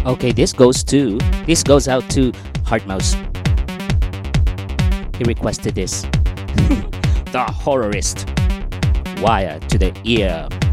Okay, this goes out to Hardmouse. He requested this. The horrorist. Wire to the ear.